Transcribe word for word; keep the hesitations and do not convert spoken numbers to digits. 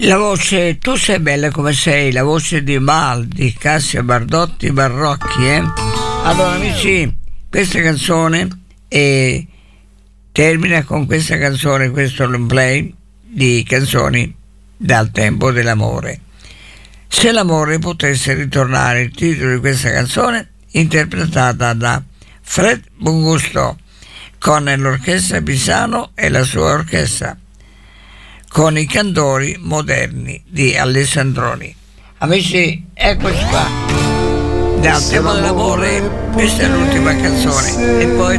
La voce Tu sei bella come sei, la voce di Maldi, Cassia Bardotti Barrocchi, eh? Allora amici, questa canzone eh, termina con questa canzone, questo long play di canzoni dal tempo dell'amore. Se l'amore potesse ritornare, il titolo di questa canzone interpretata da Fred Buongusto con l'orchestra Pisano e la sua orchestra, con i cantori moderni di Alessandroni. Amici, eccoci qua. Dal tema dell'amore, questa è l'ultima canzone e poi